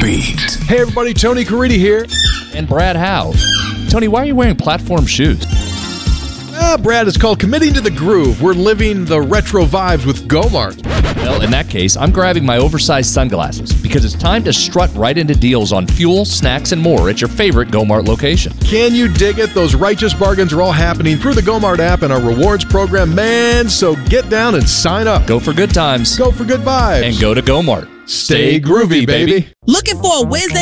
Street. Hey everybody, Tony Caridi here. And Brad Howe. Tony, why are you wearing platform shoes? Brad, it's called Committing to the Groove. We're living the retro vibes with Gomart. Well, in that case, I'm grabbing my oversized sunglasses because it's time to strut right into deals on fuel, snacks, and more at your favorite Gomart location. Can you dig it? Those righteous bargains are all happening through the Gomart app and our rewards program, man. So get down and sign up. Go for good times. Go for good vibes. And go to Gomart. Stay groovy, baby. Looking for a whiz